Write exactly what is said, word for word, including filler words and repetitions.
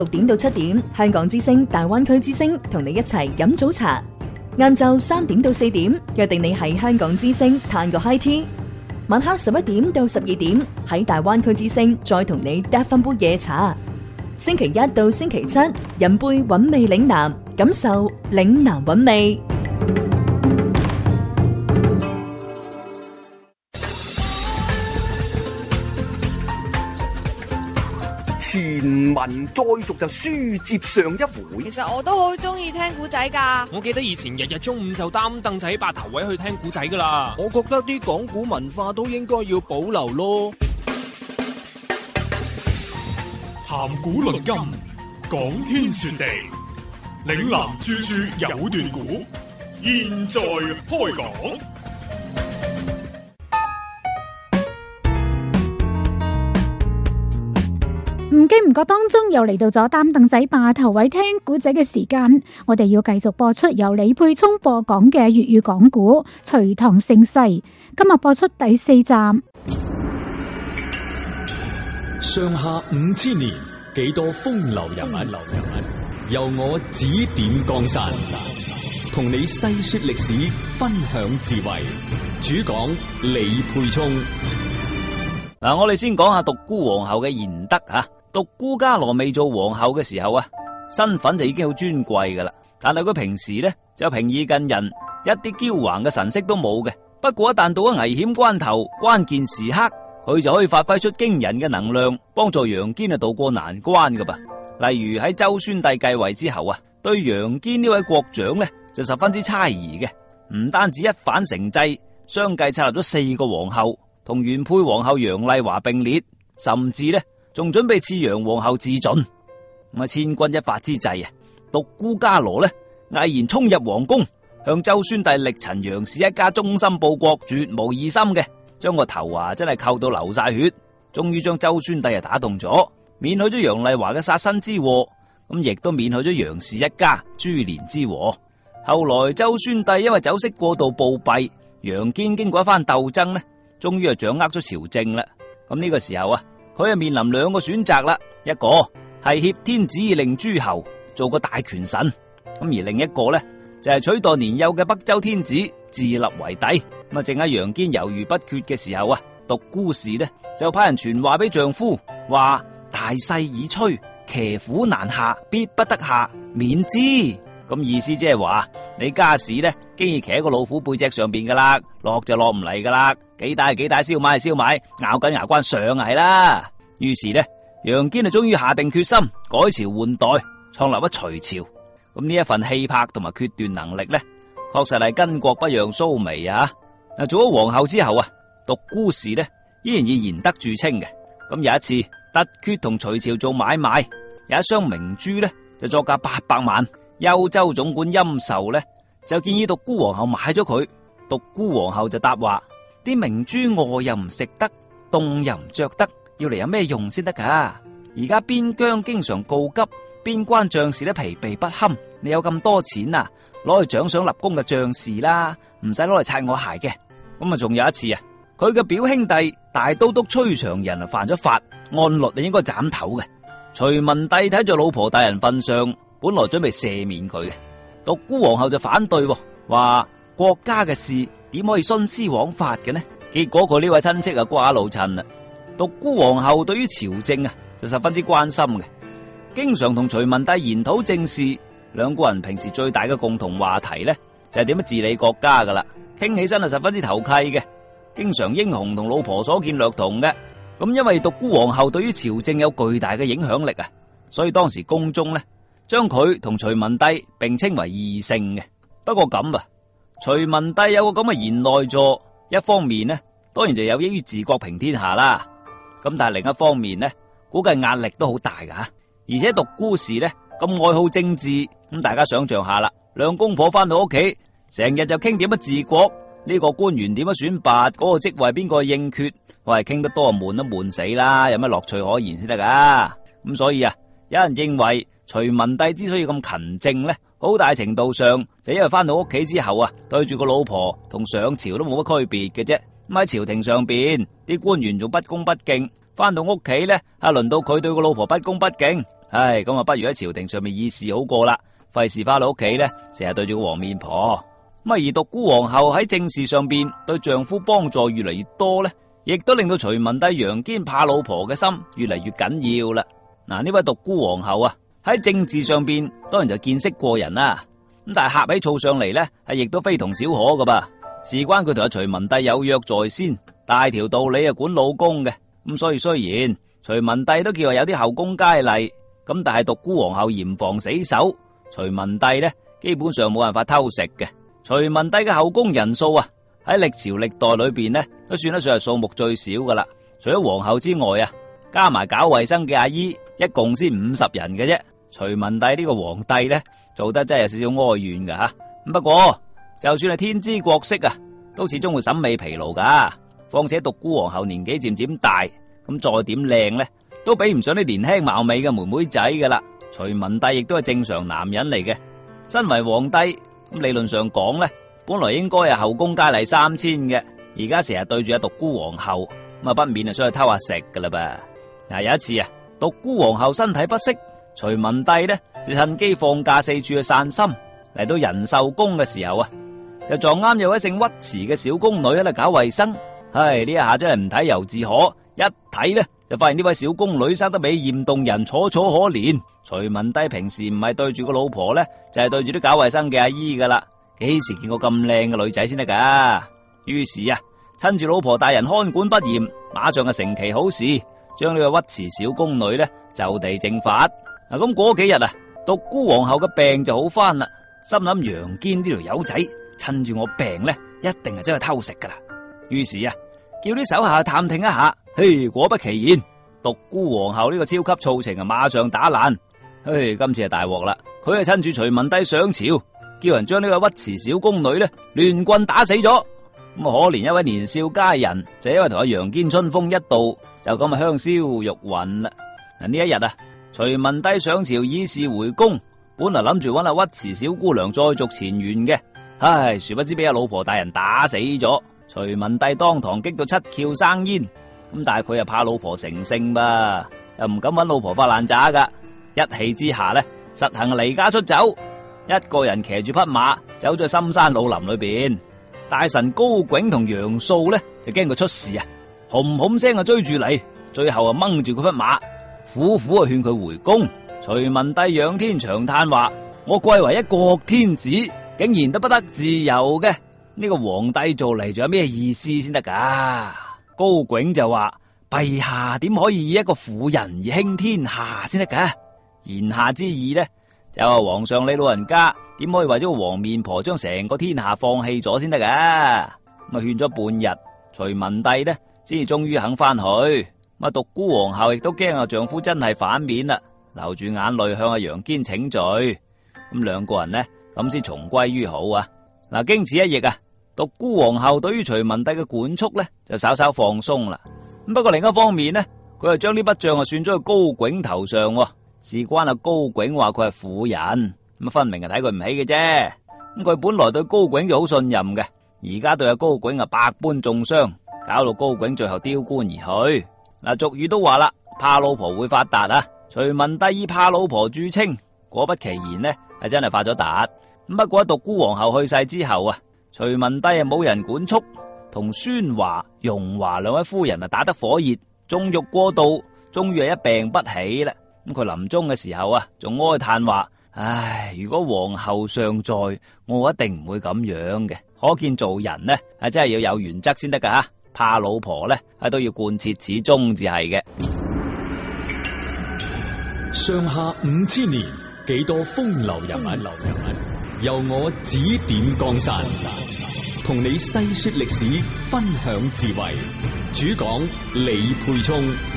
六點到七點，香港之聲、大灣區之聲同你一齊飲早茶。晏晝三點到四點，約定你喺香港之聲嘆個 high tea。晚黑十一點到十二點，喺大灣區之聲再同你嗒翻杯夜茶。星期一到星期七，飲杯韻味嶺南，感受嶺南韻味。 前文再續就書接上一回。 其實我都好中意聽古仔噶。 我記得以前日日中午就擔凳仔霸頭位去聽古仔噶啦。 我覺得啲講古文化都應該要保留咯。 談古論今，講天說地，嶺南處處有段古。現在開講。 唔經唔覺當中又嚟到咗擔凳仔霸頭位聽古仔嘅時間，我哋要繼續播出由李沛聰播講嘅粵語講古《隋唐盛世》，今日播出第四集。上下五千年，幾多風流人物，由我指點江山，同你細說歷史，分享智慧。主講李沛聰。 嗱，我哋先講下獨孤皇后嘅賢德吓。獨孤伽羅未做皇后嘅時候啊，身份就已經好尊貴噶啦。但係佢平時呢，就平易近人，一啲驕橫嘅神色都冇嘅。不過一旦到咗危險關頭、關鍵時刻，佢就可以發揮出驚人嘅能量，幫助楊堅啊渡過難關噶噃。例如喺周宣帝繼位之後啊，對楊堅呢位國長呢，就十分之猜疑嘅。唔單止一反成制，相繼冊立咗四個皇后，同原配皇后楊麗華並列，甚至呢，仲準備賜楊皇后自盡。咁啊，千鈞一髮之際啊，獨孤伽羅呢毅然衝入皇宮，向周宣帝力陳楊氏一家忠心報國，絕無異心嘅，將個頭啊真係扣到流晒血，終於將周宣帝啊打動咗，免去咗楊麗華嘅殺身之禍，咁亦都免去咗楊氏一家株連之禍。後來周宣帝因為酒色過度暴斃，楊堅經過一番鬥爭呢，終於係掌握咗朝政啦。咁呢個時候啊，佢係面臨兩個選擇啦，一個係挾天子以令諸侯，做個大權臣，咁而另一個呢，就係取代年幼嘅北周天子，自立為帝。咁啊，正喺楊堅猶豫不決嘅時候啊，獨孤氏呢就派人傳話俾丈夫，話大勢已摧，騎虎難下，必不得下，免之。咁意思即係話你家史呢，經已騎喺個老虎背脊上邊噶啦，落就落唔嚟噶啦，幾大係幾大，燒賣係燒賣，咬緊牙關上係啦。於是呢，楊堅啊終於下定決心改朝換代，創立咗隋朝。咁呢一份氣魄同埋決斷能力呢，確實係巾幗不讓鬚眉啊！嗱，做咗皇后之後啊，獨孤氏呢依然以賢德著稱嘅。咁有一次突厥同隋朝做買賣，有一箱明珠呢就作價八百萬。幽州總管陰壽呢就建議獨孤皇后買咗佢。獨孤皇后就答話：啲明珠餓又唔食得，凍又唔着得，要嚟有咩用先得噶？而家邊疆經常告急，邊關將士都疲憊不堪，你有咁多錢啊，攞去獎賞立功嘅將士啦，唔使攞嚟擦我鞋嘅。咁啊，仲有一次啊，佢嘅表兄弟大都督崔長仁啊犯咗法，按律你應該斬頭嘅。隋文帝睇住老婆大人份上，本來準備赦免佢嘅，獨孤皇后就反對，話國家嘅事點可以徇私枉法嘅呢？結果佢呢位親戚啊瓜老襯啦。獨孤皇后對於朝政啊就十分之關心嘅，經常同隋文帝研討政事。兩個人平時最大嘅共同話題呢，就係點樣治理國家噶啦，傾起身係十分之投契嘅，經常英雄同老婆所見略同嘅。咁因為獨孤皇后對於朝政有巨大嘅影響力啊，所以當時宮中呢，將佢同隋文帝並稱為異姓嘅。不過咁啊，隋文帝有個咁嘅賢內助，一方面呢，當然就有益於治國平天下啦。咁但係另一方面呢，估計壓力都好大噶吓。而且獨孤氏呢咁愛好政治，咁大家想象下啦，兩公婆翻到屋企，成日就傾點樣治國，呢個官員點樣選拔，嗰個職位邊個應缺，我係傾得多悶都悶死啦，有乜樂趣可言先得噶？咁所以啊，有人認為隋文帝之所以咁勤政呢，好大程度上就因為翻到屋企之後啊，對住個老婆同上朝都冇乜區別嘅啫。咁喺朝廷上邊，啲官員仲不恭不敬，翻到屋企呢，啊輪到佢對個老婆不恭不敬， 唉，咁啊不如喺朝廷上面議事好過啦，費事翻到屋企咧，成日對住個黃面婆。咁而獨孤皇后喺政事上邊對丈夫幫助越嚟越多咧，亦都令到隋文帝楊堅怕老婆嘅心越嚟越緊要啦。嗱，呢位獨孤皇后啊，喺政治上邊當然就見識過人啦，咁但係呷起醋上嚟咧，係亦都非同小可噶噃。事關佢同阿隋文帝有約在先，大條道理啊管老公嘅，咁所以雖然隋文帝都叫話有啲後宮佳麗，咁但係獨孤皇后嚴防死守，隋文帝咧基本上冇辦法偷食嘅。隋文帝嘅後宮人數啊，喺歷朝歷代裏邊呢，都算得上係數目最少噶啦。除咗皇后之外啊，加埋搞衛生嘅阿姨，一共先五十人嘅啫。隋文帝呢個皇帝呢，做得真係有少少哀怨噶吓。不過就算係天姿國色啊，都始終會審美疲勞噶。況且獨孤皇后年紀漸漸大，咁再點靚呢，都比唔上啲年輕貌美嘅妹妹仔噶啦。隋文帝亦都係正常男人嚟嘅，身為皇帝，咁理論上講咧，本來應該係後宮佳麗三千嘅，而家成日對住阿獨孤皇后，咁啊不免啊想去偷下食噶啦噃。嗱，有一次啊，獨孤皇后身體不適，隋文帝呢就趁機放假四處去散心。嚟到仁壽宮嘅時候啊，就撞啱有位姓尉遲嘅小宮女喺度搞衛生。唉，呢一下真係唔睇猶自可，一睇呢就發現呢位小宮女生得美艷動人，楚楚可憐。隋文帝平時唔係對住個老婆呢，就係、是、對住啲搞衛生嘅阿姨噶啦，幾時見過咁靚嘅女仔先得噶？於是啊，趁住老婆大人看管不嚴，馬上就成其好事，將呢個尉遲小宮女呢就地正法。嗱，咁嗰幾日啊，獨孤皇后嘅病就好翻啦，心諗楊堅呢條友仔趁住我病呢，一定係真係偷食噶啦。於是啊，叫啲手下去探聽一下，嘿，果不其然，獨孤皇后呢個超級醋情啊，馬上打爛。嘿，今次係大鑊啦！佢係趁住隋文帝上朝，叫人將呢個尉遲小宮女呢亂棍打死咗。咁啊，可憐一位年少佳人，就因為同阿楊堅春風一度，就咁啊香消玉殞啦。嗱，呢一日啊，隋文帝上朝議事回宮，本來諗住揾阿尉遲小姑娘再續前緣嘅，唉，殊不知俾阿老婆大人打死咗。隋文帝當堂激到七竅生煙，咁但係佢又怕老婆成性吧，又唔敢揾老婆發爛渣噶。一氣之下呢，實行離家出走，一個人騎住匹馬走咗去深山老林裏邊。大臣高炯同楊素呢，就驚佢出事啊，轟轟聲啊追住嚟，最後啊掹住佢匹馬，苦苦啊勸佢回宮。隋文帝仰天長嘆話：我貴為一國天子，竟然都不得自由嘅，呢個皇帝做嚟仲有咩意思先得噶？高炯就話：陛下點可以以一個婦人而興天下先得噶？言下之意呢，就話皇上你老人家點可以為咗個黃面婆將成個天下放棄咗先得噶？咁啊勸咗半日，隋文帝呢先至終於肯翻去。咁啊獨孤皇后亦都驚阿丈夫真係反面啦，流住眼淚向阿楊堅請罪。咁兩個人呢咁先重歸於好啊。嗱，經此一役啊，獨孤皇后對於隋文帝嘅管束呢就稍稍放鬆啦。咁不過另一方面呢，佢就將呢筆賬啊算咗去高炯頭上。事關阿高炯話佢係婦人，咁分明係睇佢唔起嘅啫。咁佢本來對高炯就好信任嘅，而家對阿高炯啊百般中傷，搞到高炯最後丟官而去。嗱，俗語都話啦，怕老婆會發達啊。隋文帝以怕老婆著稱，果不其然呢，係真係發咗達。咁不過獨孤皇后去世之後啊，隋文帝啊冇人管束，同宣華、容華兩位夫人啊打得火熱，縱欲過度，終於係一病不起啦。咁佢臨終嘅時候啊，仲哀嘆話：唉，如果皇后尚在，我一定唔會咁樣嘅。可見做人呢，係真係要有原則先得噶吓，怕老婆呢，係都要貫徹始終至係嘅。 上下五千年，幾多風流人物，流人物由我指點江山，同你細說歷史，分享智慧。主講李沛聰。